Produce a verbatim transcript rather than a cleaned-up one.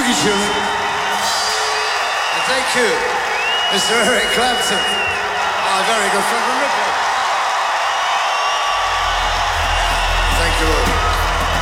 you, children. And thank you, Mister Eric Clapton, our very good friend from Ripple.